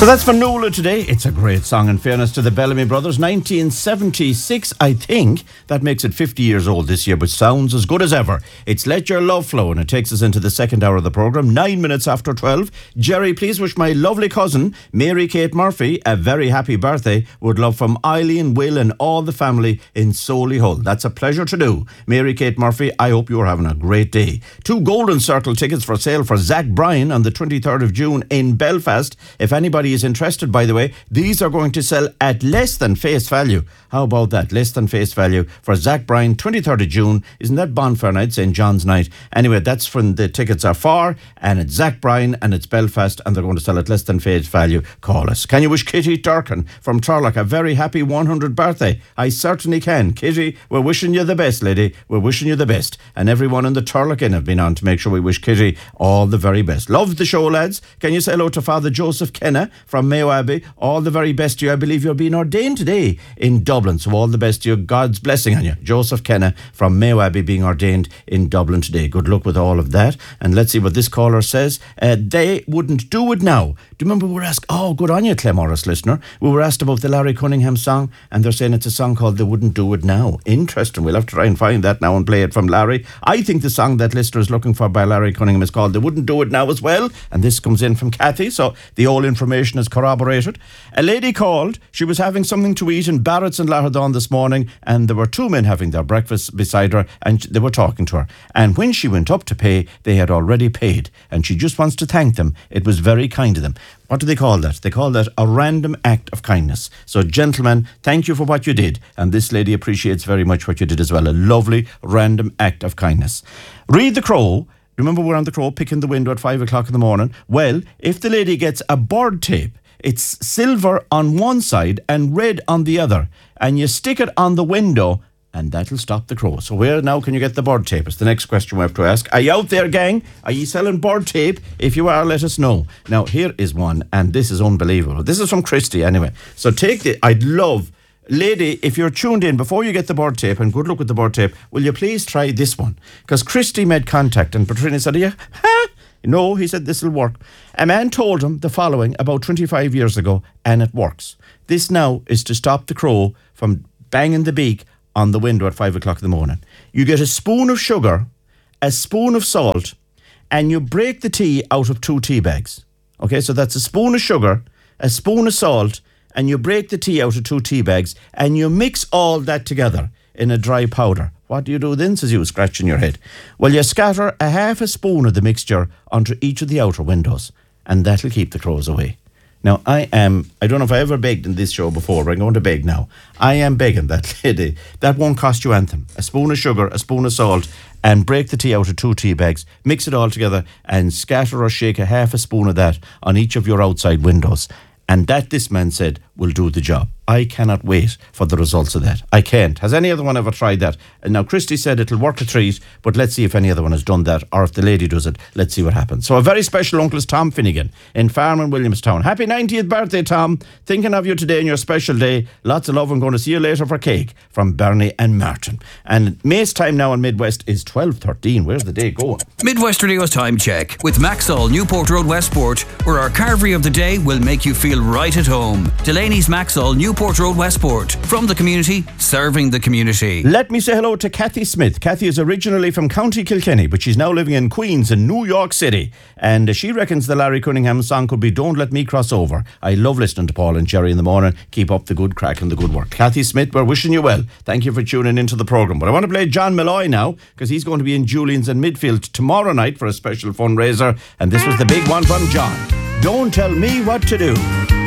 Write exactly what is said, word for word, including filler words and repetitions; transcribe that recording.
So that's for Nuala today. It's a great song, in fairness to the Bellamy Brothers. nineteen seventy-six, I think. That makes it fifty years old this year, but sounds as good as ever. It's Let Your Love Flow, and it takes us into the second hour of the programme, nine minutes after twelve. Jerry, please wish my lovely cousin, Mary Kate Murphy, a very happy birthday. Would love from Eileen, Will and all the family in Solihull. That's a pleasure to do. Mary Kate Murphy, I hope you're having a great day. Two Golden Circle tickets for sale for Zach Bryan on the twenty-third of June in Belfast. If anybody is interested, by the way, these are going to sell at less than face value. How about that? Less than face value for Zach Bryan, twenty-third of June. Isn't that Bonfire Night, Saint John's Night? Anyway, that's when the tickets are for, and it's Zach Bryan and it's Belfast, and they're going to sell at less than face value. Call us. Can you wish Kitty Durkin from Turlock a very happy one hundredth birthday? I certainly can. Kitty, we're wishing you the best, lady. We're wishing you the best. And everyone in the Turlock Inn have been on to make sure we wish Kitty all the very best. Love the show, lads. Can you say hello to Father Joseph Kenna from Mayo Abbey? All the very best to you. I believe you're being ordained today in Dublin, so all the best to you. God's blessing on you. Joseph Kenna from Mayo Abbey being ordained in Dublin today. Good luck with all of that. And let's see what this caller says. Uh, they wouldn't do it now. Do you remember we were asked, oh, good on you, Clemorris listener. We were asked about the Larry Cunningham song, and they're saying it's a song called They Wouldn't Do It Now. Interesting. We'll have to try and find that now and play it from Larry. I think the song that listener is looking for by Larry Cunningham is called They Wouldn't Do It Now as well. And this comes in from Kathy, so the old information is corroborated. A lady called. She was having something to eat in Barrett's in Lahardon this morning, and there were two men having their breakfast beside her, and they were talking to her. And when she went up to pay, they had already paid, and she just wants to thank them. It was very kind of them. What do they call that? They call that a random act of kindness. So, gentlemen, thank you for what you did. And this lady appreciates very much what you did as well. A lovely random act of kindness. Read the Crow. Remember, we're on the Crow picking the window at five o'clock in the morning. Well, if the lady gets a bird tape, it's silver on one side and red on the other, and you stick it on the window, and that'll stop the crow. So where now can you get the bird tape? It's the next question we have to ask. Are you out there, gang? Are you selling bird tape? If you are, let us know. Now, here is one, and this is unbelievable. This is from Christy, anyway. So take the... I'd love... Lady, if you're tuned in, before you get the bird tape, and good luck with the bird tape, will you please try this one? Because Christy made contact, and Patrina said, yeah, huh? No, he said, this will work. A man told him the following about twenty-five years ago, and it works. This now is to stop the crow from banging the beak on the window at five o'clock in the morning. You get a spoon of sugar, a spoon of salt, and you break the tea out of two tea bags. Okay, so that's a spoon of sugar, a spoon of salt, and you break the tea out of two tea bags, and you mix all that together in a dry powder. What do you do then, says you, scratching your head? Well, you scatter a half a spoon of the mixture onto each of the outer windows, and that'll keep the crows away. Now, I am, I don't know if I ever begged in this show before, but I'm going to beg now. I am begging that lady, that won't cost you anything. A spoon of sugar, a spoon of salt, and break the tea out of two tea bags, mix it all together, and scatter or shake a half a spoon of that on each of your outside windows. And that, this man said, will do the job. I cannot wait for the results of that. I can't. Has any other one ever tried that? And now, Christy said it'll work a treat, but let's see if any other one has done that, or if the lady does it. Let's see what happens. So a very special uncle is Tom Finnegan in Farm in Williamstown. Happy ninetieth birthday, Tom. Thinking of you today on your special day. Lots of love. I'm going to see you later for cake from Bernie and Martin. And May's time now in Midwest is twelve thirteen. Where's the day going? Midwest Radio's time check with Maxall, Newport Road, Westport, where our carvery of the day will make you feel right at home. Delaney's Maxall, Newport Road, Westport. From the community, serving the community. Let me say hello to Kathy Smith. Kathy is originally from County Kilkenny, but she's now living in Queens in New York City. And she reckons the Larry Cunningham song could be Don't Let Me Cross Over. I love listening to Paul and Jerry in the morning. Keep up the good crack and the good work. Kathy Smith, we're wishing you well. Thank you for tuning into the programme. But I want to play John Malloy now, because he's going to be in Julian's in Midfield tomorrow night for a special fundraiser. And this was the big one from John. Don't tell me what to do.